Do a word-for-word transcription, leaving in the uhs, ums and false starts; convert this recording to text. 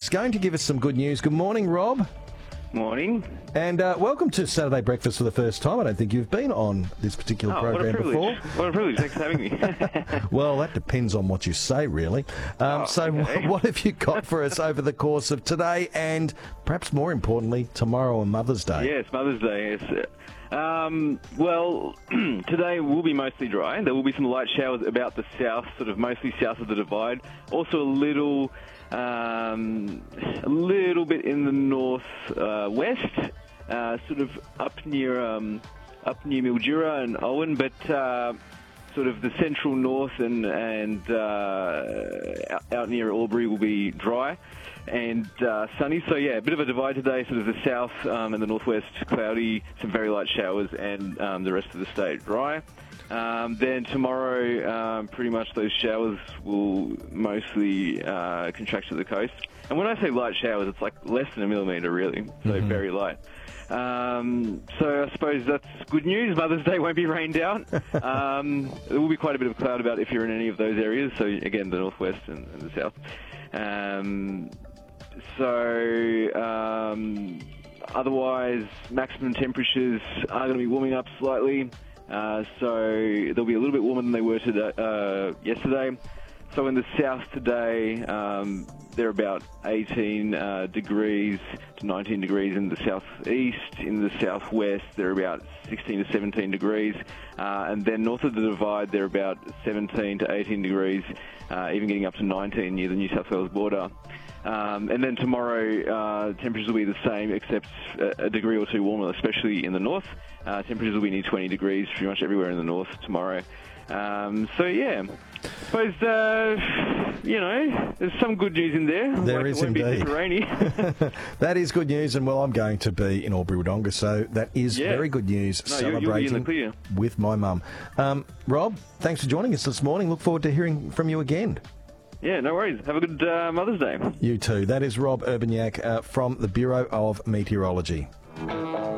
He's going to give us some good news. Good morning, Rob. Morning. And uh, welcome to Saturday Breakfast for the first time. I don't think you've been on this particular oh, program what a before. What a privilege. Thanks for having me. Well, that depends on what you say, really. Um, Oh, so okay. what have you got for us over the course of today and, perhaps more importantly, tomorrow and Mother's Day? Yes, Mother's Day. Yes. Um, well, today will be mostly dry. There will be some light showers about the south, sort of mostly south of the Divide. Also a little, um, a little bit in the north uh, west, uh, sort of up near um, up near Mildura and Owen, but uh, sort of the central north and and uh, out, out near Albury will be dry and uh, sunny. So yeah, a bit of a divide today. Sort of the south um, and the northwest cloudy, some very light showers, and um, the rest of the state dry. Um, then tomorrow, um, pretty much those showers will mostly uh, contract to the coast. And when I say light showers, it's like less than a millimetre, really. So Mm-hmm. very light. Um, so I suppose that's good news. Mother's Day won't be rained out. Um, there will be quite a bit of cloud about if you're in any of those areas. So again, the northwest and, and the south. Um, so um, otherwise, maximum temperatures are going to be warming up slightly. Uh, so they'll be a little bit warmer than they were today, uh, yesterday. So in the south today, um, they're about eighteen uh, degrees to nineteen degrees in the southeast. In the southwest, they're about sixteen to seventeen degrees. Uh, and then north of the Divide, they're about seventeen to eighteen degrees, uh, even getting up to nineteen near the New South Wales border. Um, and then tomorrow, uh, temperatures will be the same, except a, a degree or two warmer, especially in the north. Uh, temperatures will be near twenty degrees pretty much everywhere in the north tomorrow. Um, so, yeah, I suppose, uh, you know, there's some good news in there. There Like, is it won't indeed. be super rainy. That is good news, and well, I'm going to be in Albury-Wodonga, so that is Yeah. very good news. No, you'll- you'll be celebrating in the clear. with my mum. Um, Rob, thanks for joining us this morning. Look forward to hearing from you again. Yeah, no worries. Have a good uh, Mother's Day. You too. That is Rob Urbaniak uh, from the Bureau of Meteorology.